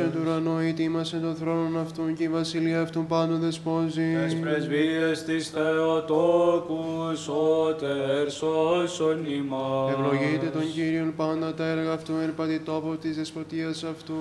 του ουρανού, ητήμασε των θρόνων αυτού και η βασιλεία αυτού πάντων δεσπόζει. Τες πρεσβείες της Θεοτόκου σώτερ σώσον ημάς. Ευλογείτε τον Κύριον πάντα τα έργα αυτού, ερπατή τόπο της δεσποτείας αυτού.